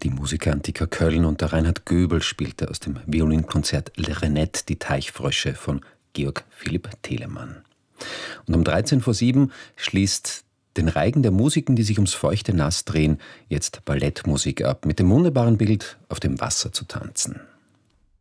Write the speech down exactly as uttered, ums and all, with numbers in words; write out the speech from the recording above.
Die Musiker Antika Kölln und der Reinhard Göbel spielte aus dem Violinkonzert Le Renette die Teichfrösche von Georg Philipp Telemann. Und um dreizehn vor sieben schließt den Reigen der Musiken, die sich ums feuchte Nass drehen, jetzt Ballettmusik ab, mit dem wunderbaren Bild, auf dem Wasser zu tanzen.